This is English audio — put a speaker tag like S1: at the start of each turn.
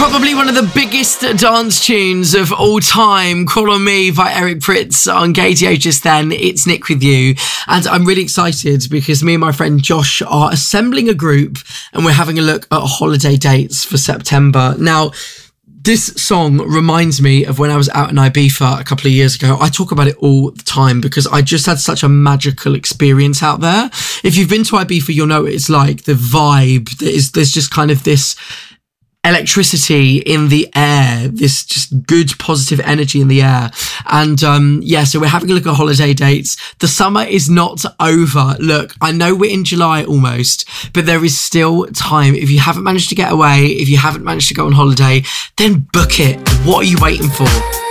S1: Probably one of the biggest dance tunes of all time, Call On Me by Eric Prydz on Gaydio just then. It's Nick with you. And I'm really excited because me and my friend Josh are assembling a group and we're having a look at holiday dates for September. Now, this song reminds me of when I was out in Ibiza a couple of years ago. I talk about it all the time because I just had such a magical experience out there. If you've been to Ibiza, you'll know what it's like. The vibe, there's just kind of this electricity in the air, this just good positive energy in the air. And so we're having a look at holiday dates. The summer is not over. Look, I know we're in July almost, but there is still time. If you haven't managed to get away, if you haven't managed to go on holiday, then book it. What are you waiting for?